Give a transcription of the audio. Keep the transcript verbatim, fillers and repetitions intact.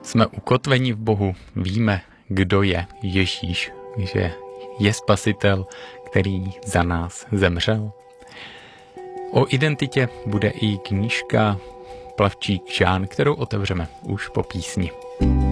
Jsme ukotveni v Bohu, víme, kdo je Ježíš, že je spasitel, který za nás zemřel. O identitě bude i knížka Plavčík Žán, kterou otevřeme už po písni.